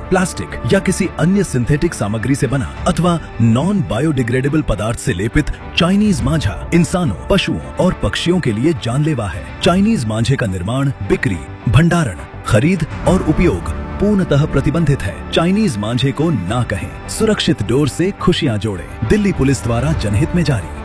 Plastic या किसी अन्य सिंथेटिक सामग्री से बना अथवा नॉन बायोडिग्रेडेबल पदार्थ से लेपित चाइनीज मांझा इंसानों, पशुओं और पक्षियों के लिए जानलेवा है। चाइनीज मांझे का निर्माण, बिक्री, भंडारण, खरीद और उपयोग पूर्णतः प्रतिबंधित है। चाइनीज मांझे को ना कहें। सुरक्षित डोर से खुशियां जोड़ें। दिल्ली पुलिस द्वारा जनहित में जारी।